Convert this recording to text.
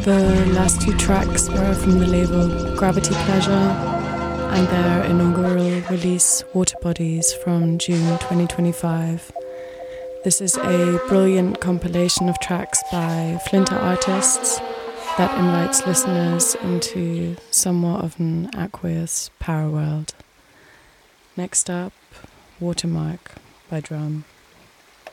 The last two tracks were from the label Gravity Pleasure and their inaugural release Water Bodies from June 2025. This is a brilliant compilation of tracks by Flinter artists that invites listeners into somewhat of an aqueous power world. Next up, Watermark by Drum.